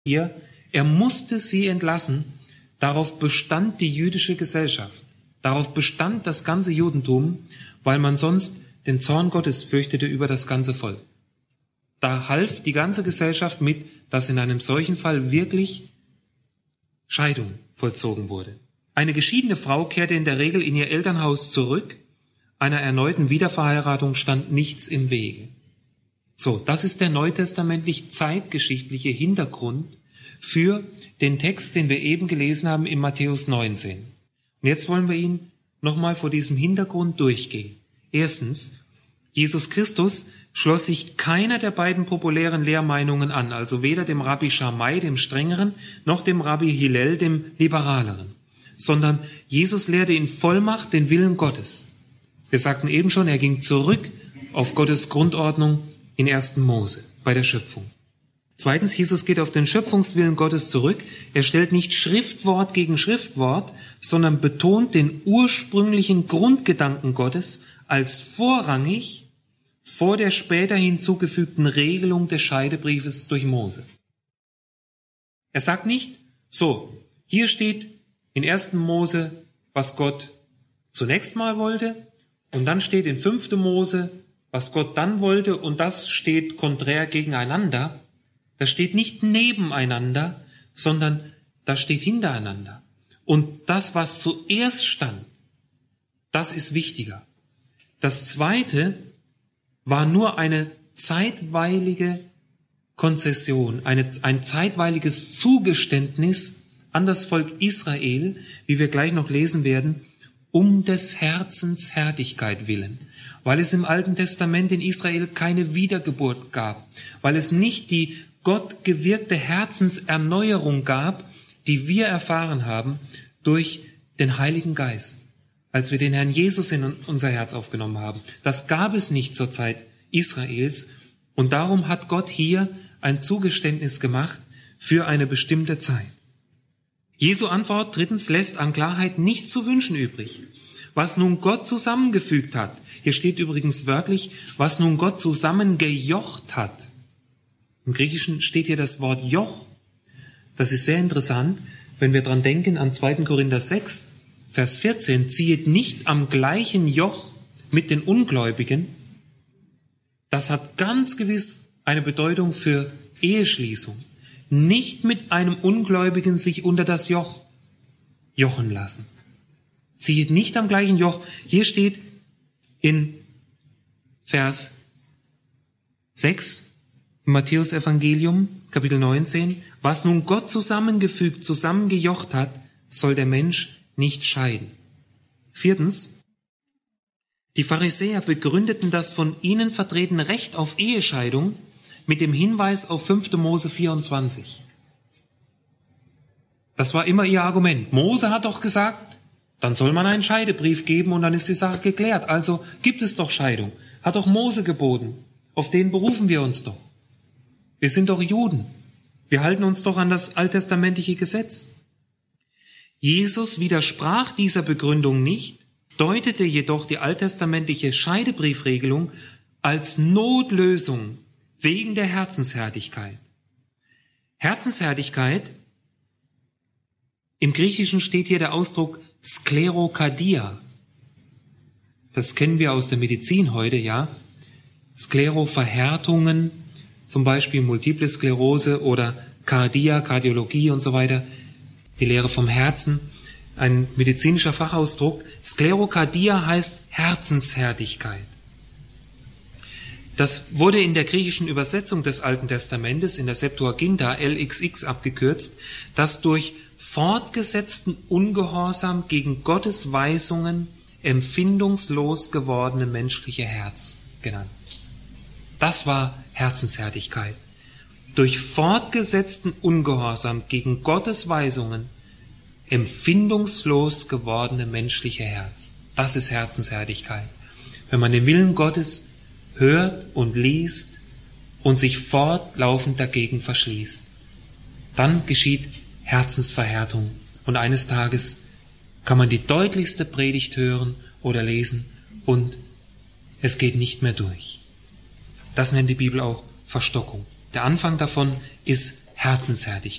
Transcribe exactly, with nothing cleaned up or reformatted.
ihr, er musste sie entlassen. Darauf bestand die jüdische Gesellschaft. Darauf bestand das ganze Judentum, weil man sonst den Zorn Gottes fürchtete über das ganze Volk. Da half die ganze Gesellschaft mit, dass in einem solchen Fall wirklich Scheidung vollzogen wurde. Eine geschiedene Frau kehrte in der Regel in ihr Elternhaus zurück. Einer erneuten Wiederverheiratung stand nichts im Wege. So, das ist der neutestamentlich zeitgeschichtliche Hintergrund für den Text, den wir eben gelesen haben in Matthäus neunzehn. Und jetzt wollen wir ihn nochmal vor diesem Hintergrund durchgehen. Erstens, Jesus Christus schloss sich keiner der beiden populären Lehrmeinungen an, also weder dem Rabbi Shammai, dem strengeren, noch dem Rabbi Hillel, dem liberaleren, sondern Jesus lehrte in Vollmacht den Willen Gottes. Wir sagten eben schon, er ging zurück auf Gottes Grundordnung in ersten Mose bei der Schöpfung. Zweitens, Jesus geht auf den Schöpfungswillen Gottes zurück. Er stellt nicht Schriftwort gegen Schriftwort, sondern betont den ursprünglichen Grundgedanken Gottes als vorrangig vor der später hinzugefügten Regelung des Scheidebriefes durch Mose. Er sagt nicht, so, hier steht in ersten Mose, was Gott zunächst mal wollte, und dann steht in fünften Mose, was Gott dann wollte, und das steht konträr gegeneinander. Das steht nicht nebeneinander, sondern das steht hintereinander. Und das, was zuerst stand, das ist wichtiger. Das Zweite war nur eine zeitweilige Konzession, eine, ein zeitweiliges Zugeständnis an das Volk Israel, wie wir gleich noch lesen werden, um des Herzens Herrlichkeit willen, weil es im Alten Testament in Israel keine Wiedergeburt gab, weil es nicht die Gott gewirkte Herzenserneuerung gab, die wir erfahren haben durch den Heiligen Geist, als wir den Herrn Jesus in unser Herz aufgenommen haben. Das gab es nicht zur Zeit Israels, und darum hat Gott hier ein Zugeständnis gemacht für eine bestimmte Zeit. Jesu Antwort drittens lässt an Klarheit nichts zu wünschen übrig. Was nun Gott zusammengefügt hat, hier steht übrigens wörtlich, was nun Gott zusammengejocht hat. Im Griechischen steht hier das Wort Joch. Das ist sehr interessant, wenn wir dran denken an zweiten Korinther sechs, Vers vierzehn, ziehet nicht am gleichen Joch mit den Ungläubigen. Das hat ganz gewiss eine Bedeutung für Eheschließung. Nicht mit einem Ungläubigen sich unter das Joch jochen lassen. Ziehet nicht am gleichen Joch. Hier steht in Vers sechs im Matthäus-Evangelium, Kapitel neunzehn, was nun Gott zusammengefügt, zusammengejocht hat, soll der Mensch nicht scheiden. Viertens, die Pharisäer begründeten das von ihnen vertretene Recht auf Ehescheidung mit dem Hinweis auf fünften Mose vierundzwanzig. Das war immer ihr Argument. Mose hat doch gesagt, dann soll man einen Scheidebrief geben und dann ist die Sache geklärt. Also gibt es doch Scheidung. Hat doch Mose geboten. Auf den berufen wir uns doch. Wir sind doch Juden. Wir halten uns doch an das alttestamentliche Gesetz. Jesus widersprach dieser Begründung nicht, deutete jedoch die alttestamentliche Scheidebriefregelung als Notlösung wegen der Herzenshärtigkeit. Herzenshärtigkeit, im Griechischen steht hier der Ausdruck Sklerokardia. Das kennen wir aus der Medizin heute, ja. Skleroverhärtungen, zum Beispiel Multiple Sklerose oder Kardia, Kardiologie und so weiter, die Lehre vom Herzen, ein medizinischer Fachausdruck. Sklerokardia heißt Herzenshärtigkeit. Das wurde in der griechischen Übersetzung des Alten Testamentes, in der Septuaginta, L X X abgekürzt, das durch fortgesetzten Ungehorsam gegen Gottes Weisungen empfindungslos gewordene menschliche Herz genannt. Das war Herzenshärtigkeit. Durch fortgesetzten Ungehorsam gegen Gottes Weisungen empfindungslos gewordene menschliche Herz. Das ist Herzenshärtigkeit. Wenn man den Willen Gottes hört und liest und sich fortlaufend dagegen verschließt, dann geschieht Herzensverhärtung. Und eines Tages kann man die deutlichste Predigt hören oder lesen und es geht nicht mehr durch. Das nennt die Bibel auch Verstockung. Der Anfang davon ist Herzenshärtigkeit.